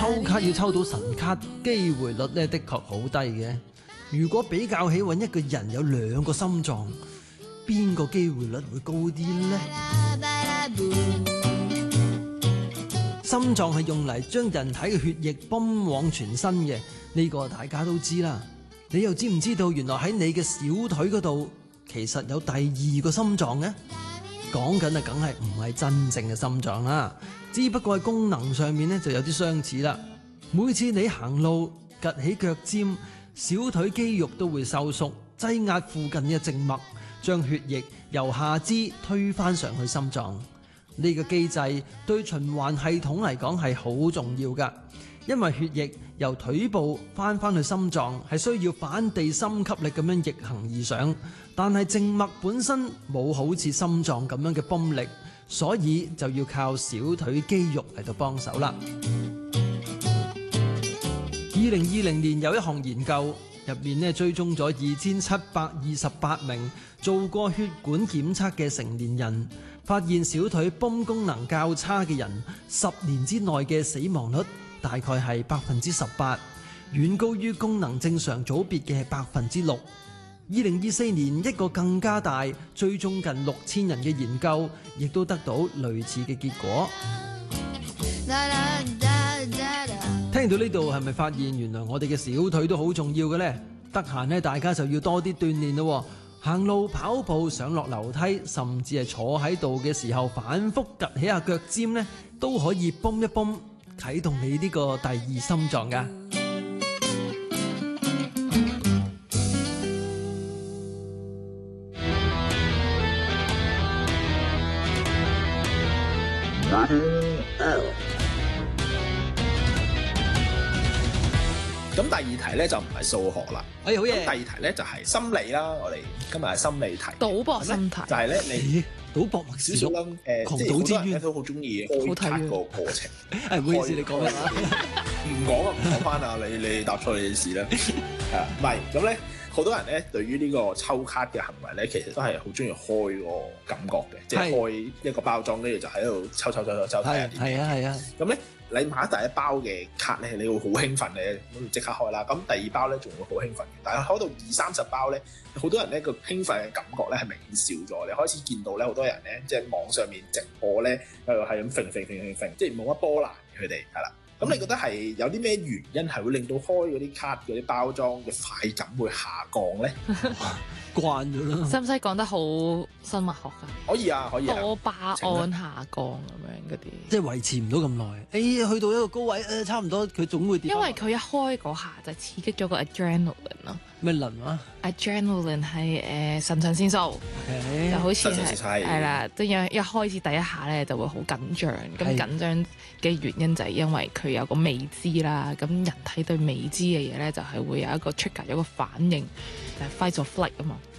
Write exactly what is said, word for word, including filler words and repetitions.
抽卡要抽到神卡，機會率咧的確好低嘅。如果比較起揾一個人有兩個心臟，邊個機會率會高啲呢？心臟係用嚟將人體嘅血液泵往全身嘅，呢個大家都知啦。你又知唔知道原來喺你嘅小腿嗰度其實有第二個心臟呢？講緊啊，梗係唔係真正嘅心臟啦，只不過係功能上面咧就有啲相似啦。每次你行路趷起腳尖，小腿肌肉都會收縮，擠壓附近嘅靜脈，將血液由下肢推返上去心臟。呢個機制對循環系統嚟講係好重要㗎，因為血液由腿部返返去心臟係需要反地心吸力咁樣逆行而上，但係靜脈本身冇好似心臟咁樣嘅泵力，所以就要靠小腿肌肉嚟到幫手啦。二零二零年有一項研究入面呢，追蹤咗二千七百二十八名做過血管檢測嘅成年人，發現小腿泵功能較差嘅人，十年之內嘅死亡率大概係百分之十八，遠高於功能正常組別嘅百分之六。二零二四年一個更加大，追蹤近六千人嘅研究，亦都得到類似嘅結果。聽到呢度係咪發現原來我哋嘅小腿都好重要嘅呢？得閒呢，大家就要多啲鍛煉咯。行路、跑步、上落樓梯，甚至係坐喺度嘅時候反覆趷起下腳尖呢，都可以泵一泵，啟動你呢個第二心臟噶。 咁第二題咧就唔係數學啦， 哎好嘢！ 第二題咧就係心理啦，我哋今日係心理題， 賭博心態， 就係咧你賭博默示錄， 誒， 狂即係好多人賭之淵咧都好中意開卡個過程。 係唔好意思，你講啦。 唔講啊，唔講翻啊，你你答錯你嘅事啦。係啊，唔係咁咧，好多人咧對於呢個抽卡嘅行為咧，其實都係好中意開個感覺嘅，即係開一個包裝，跟住就喺度抽抽抽抽抽睇下點。 係啊係啊。 咁咧，你買第一包嘅卡咧，你會好興奮嘅，咁即刻開啦。咁第二包咧，仲會好興奮嘅。但係開到二三十包咧，好多人咧個興奮嘅感覺咧係明顯少咗。你開始見到咧，好多人咧即係網上面直播咧，誒係咁揈揈揈揈揈，即係冇乜波瀾佢哋係啦。咁你覺得係有啲咩原因係會令到開嗰啲卡嗰啲包裝嘅快感會下降咧？ 慣咗啦。 使唔使講得好生物學㗎？ 可以啊，可以啊。 多巴胺下降咁樣嗰啲， 即係維持唔到咁耐。誒、哎，去到一個高位，誒、呃，差唔多佢總會跌。 因為佢一開嗰下就刺激咗個 adrenaline 咯。 咩輪啊 ？adrenaline 係誒腎上腺素，okay. 就好似係係啦，即係一開始第一下咧就會好緊張。咁緊張嘅原因就係因為佢有個未知啦。咁人體對未知嘅嘢咧就係會有一個 trigger 有一個反應，就係 fight or flight 啊嘛。